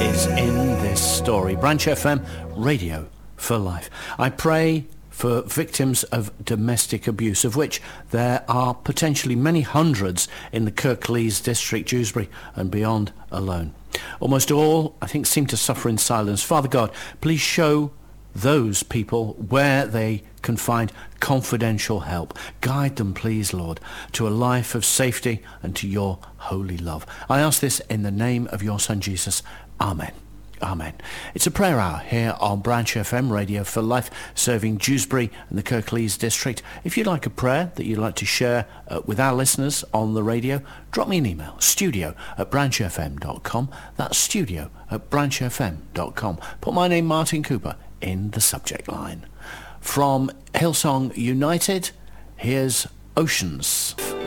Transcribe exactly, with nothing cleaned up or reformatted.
is in this story. Branch F M, Radio for Life. I pray for victims of domestic abuse, of which there are potentially many hundreds in the Kirklees district, Dewsbury and beyond alone. Almost all, I think, seem to suffer in silence. Father God, please show those people where they can find confidential help. Guide them, please, Lord, to a life of safety and to your holy love. I ask this in the name of your Son, Jesus. Amen. Amen. It's a prayer hour here on Branch F M, Radio for Life, serving Dewsbury and the Kirklees district. If you'd like a prayer that you'd like to share uh, with our listeners on the radio, drop me an email, studio at branch f m dot com. That's studio at branch f m dot com. Put my name, Martin Cooper, in the subject line. From Hillsong United, here's Oceans.